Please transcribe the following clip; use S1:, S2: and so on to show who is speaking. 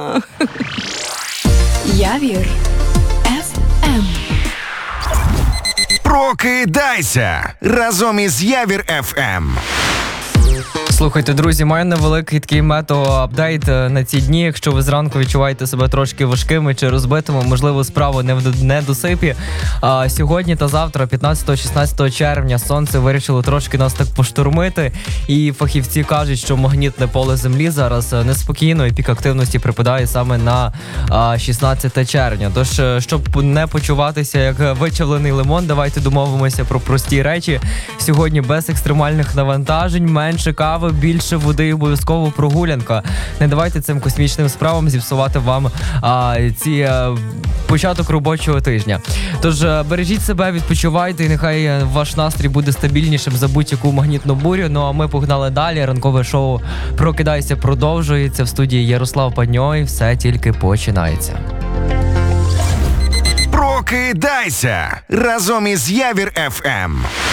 S1: Явір ФМ.
S2: Прокидайся разом із Явір ФМ.
S3: Слухайте, друзі, маю невеликий такий мето-апдейт на ці дні. Якщо ви зранку відчуваєте себе трошки важкими чи розбитими, можливо, справа не в недосипі. Сьогодні та завтра, 15-16 червня, сонце вирішило трошки нас так поштурмити. І фахівці кажуть, що магнітне поле Землі зараз неспокійно, і пік активності припадає саме на 16 червня. Тож, щоб не почуватися як вичавлений лимон, давайте домовимося про прості речі. Сьогодні без екстремальних навантажень, менше кави, більше води і обов'язково прогулянка. Не давайте цим космічним справам зіпсувати вам початок робочого тижня. Тож бережіть себе, відпочивайте, і нехай ваш настрій буде стабільнішим за будь-яку магнітну бурю. Ну а ми погнали далі. Ранкове шоу «Прокидайся» продовжується. В студії Ярослав Падньо, і все тільки починається.
S2: Прокидайся разом із Явір ФМ.